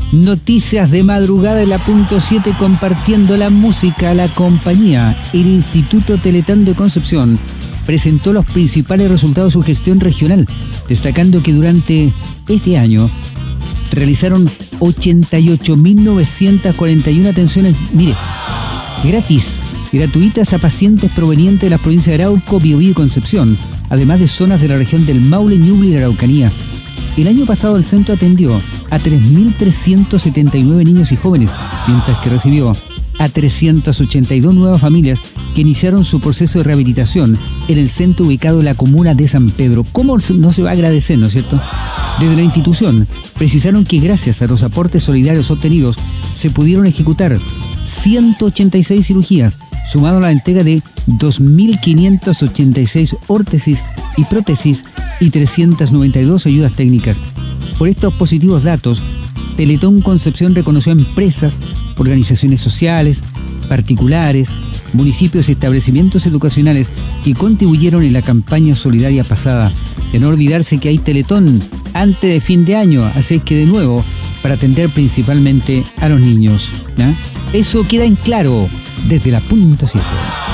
Noticias de madrugada en la punto 7 compartiendo la música. La compañía, el Instituto Teletón de Concepción, presentó los principales resultados de su gestión regional, destacando que durante este año realizaron 88.941 atenciones, gratuitas a pacientes provenientes de las provincias de Arauco, Biobío y Concepción, además de zonas de la región del Maule, Ñuble y la Araucanía. El año pasado el centro atendió a 3.379 niños y jóvenes, mientras que recibió a 382 nuevas familias que iniciaron su proceso de rehabilitación en el centro ubicado en la comuna de San Pedro. ¿Cómo no se va a agradecer, no es cierto? Desde la institución precisaron que gracias a los aportes solidarios obtenidos se pudieron ejecutar 186 cirugías, sumado a la entrega de 2.586 órtesis y prótesis y 392 ayudas técnicas. Por estos positivos datos, Teletón Concepción reconoció a empresas, organizaciones sociales, particulares, municipios y establecimientos educacionales que contribuyeron en la campaña solidaria pasada. De no olvidarse que hay Teletón antes de fin de año, así que de nuevo, para atender principalmente a los niños, ¿no? Eso queda en claro desde la punto 7.